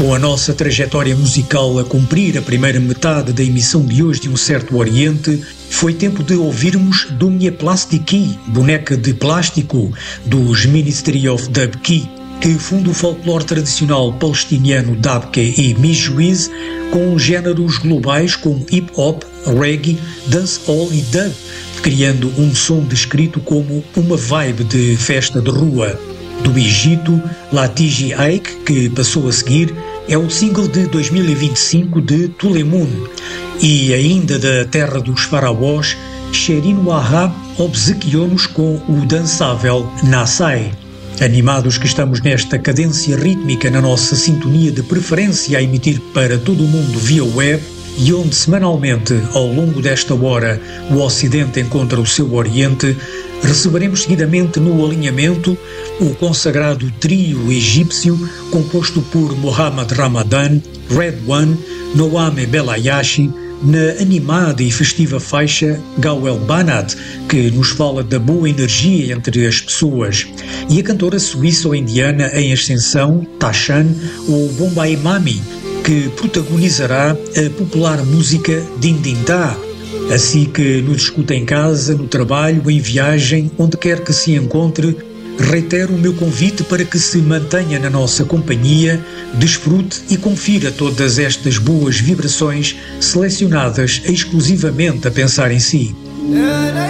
Com a nossa trajetória musical a cumprir a primeira metade da emissão de hoje de Um Certo Oriente, foi tempo de ouvirmos Dumnie Plastiki, boneca de plástico, dos Ministry of Dubki, que funda o folclore tradicional palestiniano Dabke e Mijuiz, com géneros globais como hip-hop, reggae, dancehall e dub, criando um som descrito como uma vibe de festa de rua. Do Egito, Latiji Aik, que passou a seguir, é o single de 2025 de Tulemun. E ainda da terra dos faraós, Sherin Wahab obsequiou-nos com o dançável Nassai. Animados que estamos nesta cadência rítmica na nossa sintonia de preferência a emitir para todo o mundo via web, e onde semanalmente, ao longo desta hora, o Ocidente encontra o seu Oriente, receberemos seguidamente no alinhamento o consagrado trio egípcio composto por Mohamed Ramadan, Red One, Noame Belayashi, na animada e festiva faixa Gawel Banat, que nos fala da boa energia entre as pessoas, e a cantora suíço-indiana em ascensão, Tashan, ou Bombay Mami, que protagonizará a popular música Din Din Da. Assim que nos escuta em casa, no trabalho, em viagem, onde quer que se encontre, reitero o meu convite para que se mantenha na nossa companhia, desfrute e confira todas estas boas vibrações selecionadas exclusivamente a pensar em si.